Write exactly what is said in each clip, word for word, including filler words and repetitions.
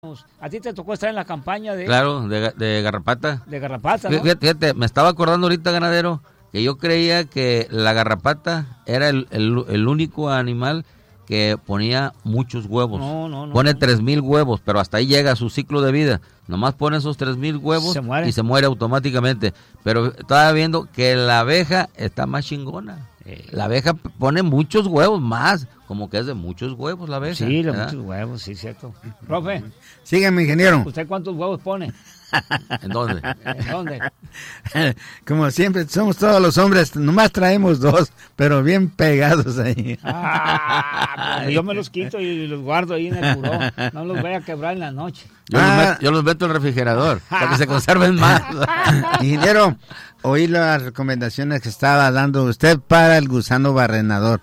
¿A ti te tocó estar en la campaña de...? Claro, de, de garrapata. De garrapata, ¿no? Fíjate, fíjate, me estaba acordando ahorita, ganadero, que yo creía que la garrapata era el, el, el único animal que ponía muchos huevos. No, no, no. Pone no. tres mil huevos, pero hasta ahí llega su ciclo de vida. Nomás pone esos tres mil huevos se muere. y se muere automáticamente. Pero estaba viendo que la abeja está más chingona. Eh. La abeja pone muchos huevos más, como que es de muchos huevos la abeja. Sí, de ¿verdad? muchos huevos, sí, cierto. Profe, sígueme, ingeniero. ¿usted cuántos huevos pone? ¿En dónde? ¿En dónde? Como siempre, somos todos los hombres, nomás traemos dos, pero bien pegados ahí. Ah, pues yo me los quito y los guardo ahí en el buró. No los voy a quebrar en la noche. Yo, Ah. los meto, yo los meto en el refrigerador para que se conserven más. Ingeniero, oí las recomendaciones que estaba dando usted para el gusano barrenador,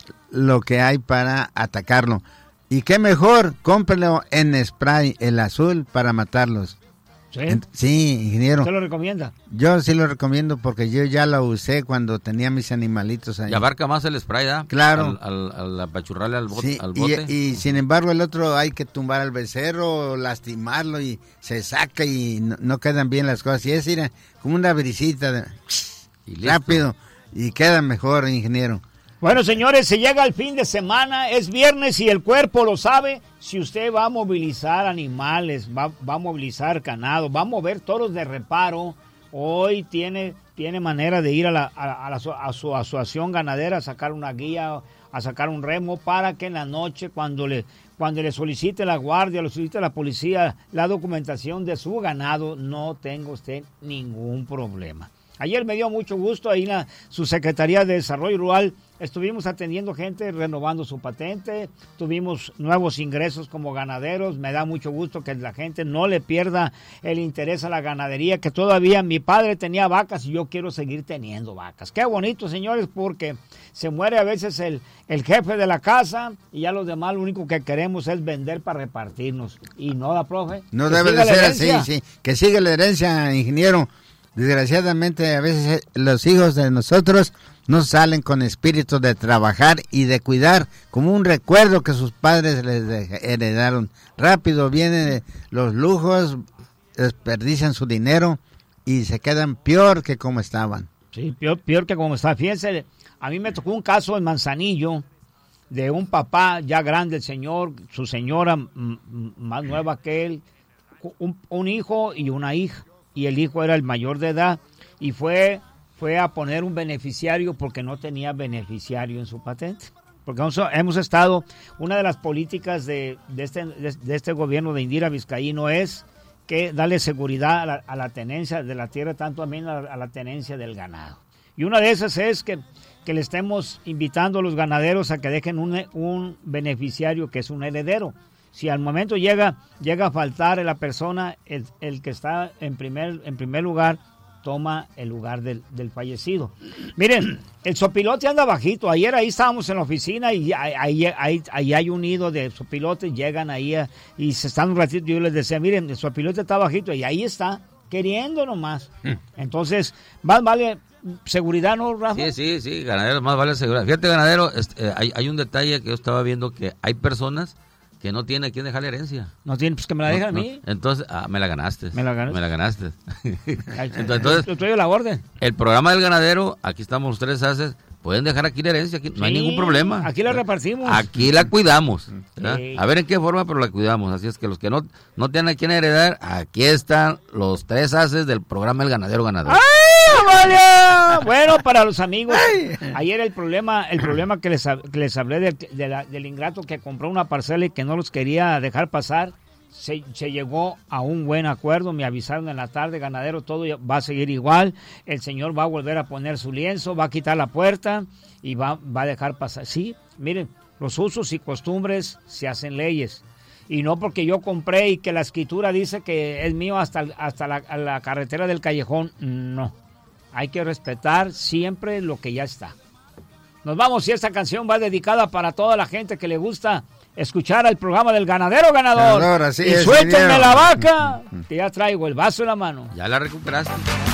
lo que hay para atacarlo. Y qué mejor, cómprelo en spray, el azul, para matarlos. ¿Sí? En- sí, ingeniero. ¿Usted lo recomienda? Yo sí lo recomiendo porque yo ya lo usé cuando tenía mis animalitos ahí. Y abarca más el spray, ¿da? Claro. Al, al, al apachurrarle al, bot, Sí, al y, bote. y sin embargo el otro hay que tumbar al becerro, lastimarlo y se saca y no, no quedan bien las cosas. Y es ir a- como una brisita de- Y listo. rápido y queda mejor, ingeniero. Bueno, señores, se llega el fin de semana, es viernes y el cuerpo lo sabe. Si usted va a movilizar animales, va, va a movilizar ganado, va a mover toros de reparo, hoy tiene, tiene manera de ir a, la, a, a, la, a su asociación ganadera a sacar una guía, a sacar un remo, para que en la noche, cuando le, cuando le solicite la guardia, le solicite la policía la documentación de su ganado, no tenga usted ningún problema. Ayer me dio mucho gusto ahí en la, su Secretaría de Desarrollo Rural. Estuvimos atendiendo gente, renovando su patente, tuvimos nuevos ingresos como ganaderos. Me da mucho gusto que la gente no le pierda el interés a la ganadería, que todavía mi padre tenía vacas y yo quiero seguir teniendo vacas. Qué bonito, señores, porque se muere a veces el, el jefe de la casa y ya los demás lo único que queremos es vender para repartirnos. Y no, da profe. No que debe siga de la ser herencia. así, sí. Que sigue la herencia, ingeniero. Desgraciadamente a veces eh, los hijos de nosotros no salen con espíritu de trabajar y de cuidar, como un recuerdo que sus padres les de- heredaron. Rápido vienen los lujos, desperdician su dinero y se quedan peor que como estaban. Sí, peor, peor que como está. Fíjense, a mí me tocó un caso en Manzanillo de un papá ya grande, el señor, su señora m- m- más nueva que él, un, un hijo y una hija. Y el hijo era el mayor de edad y fue, fue a poner un beneficiario porque no tenía beneficiario en su patente. Porque hemos, hemos estado, una de las políticas de, de, este, de, de este gobierno de Indira Vizcaíno es que darle seguridad a la, a la tenencia de la tierra, tanto también a, a la tenencia del ganado. Y una de esas es que, que le estemos invitando a los ganaderos a que dejen un, un beneficiario que es un heredero. Si al momento llega llega a faltar la persona, el, el que está en primer en primer lugar toma el lugar del, del fallecido. Miren, el sopilote anda bajito. Ayer ahí estábamos en la oficina y ahí, ahí, ahí, ahí hay un nido de sopilotes, llegan ahí a, y se están un ratito. Yo les decía, miren, el sopilote está bajito y ahí está, queriendo nomás. Entonces, más vale seguridad, ¿no, Rafa? Sí, sí, sí, ganadero, más vale seguridad. Fíjate, ganadero, este, eh, hay, hay un detalle que yo estaba viendo, que hay personas que no tienen a quién dejarle herencia. No tiene, pues que me la dejan No, a no. mí. Entonces, ah, me la ganaste. ¿Me la ganaste? Me la ganaste. Ay, Entonces, yo traigo la orden. el programa del ganadero, aquí estamos los tres haces, pueden dejar aquí la herencia, aquí, no hay Sí, ningún problema. aquí la repartimos. Aquí la cuidamos. ¿verdad? Sí. A ver en qué forma, pero la cuidamos. Así es que los que no, no tienen a quién heredar, aquí están los tres haces del programa El Ganadero Ganador. ¡Ay, Amalia! Bueno, para los amigos, ayer el problema el problema que les, que les hablé de, de la, del ingrato que compró una parcela y que no los quería dejar pasar, se, se llegó a un buen acuerdo. Me avisaron en la tarde, ganadero, todo va a seguir igual. El señor va a volver a poner su lienzo, va a quitar la puerta y va, va a dejar pasar. Sí, miren, los usos y costumbres se hacen leyes. Y no porque yo compré y que la escritura dice que es mío hasta, hasta la, la carretera del callejón, no. Hay que respetar siempre lo que ya está. Nos vamos, y esta canción va dedicada para toda la gente que le gusta escuchar al programa del Ganadero Ganador. Ganador, así y es, suéltenme señor. la vaca, que ya traigo el vaso en la mano. Ya la recuperaste.